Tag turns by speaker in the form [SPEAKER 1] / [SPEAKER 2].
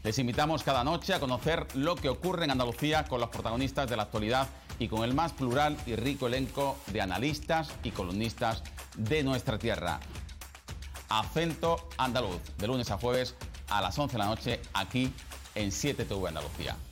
[SPEAKER 1] Les invitamos cada noche a conocer lo que ocurre en Andalucía con los protagonistas de la actualidad y con el más plural y rico elenco de analistas y columnistas de nuestra tierra. Acento Andaluz, de lunes a jueves a las 11 de la noche, aquí en 7TV Andalucía.